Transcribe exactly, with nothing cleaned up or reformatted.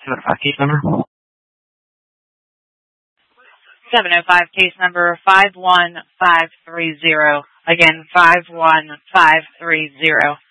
seven oh five case number. seven oh five case number five one five three zero. Again, five one five three zero.